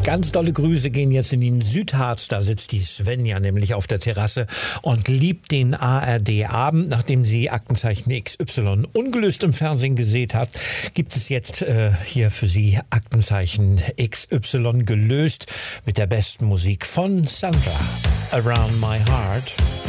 Ganz dolle Grüße gehen jetzt in den Südharz. Da sitzt die Svenja nämlich auf der Terrasse und liebt den ARD-Abend. Nachdem sie Aktenzeichen XY ungelöst im Fernsehen gesehen hat, gibt es jetzt hier für sie Aktenzeichen XY gelöst mit der besten Musik von Sandra. Around My Heart.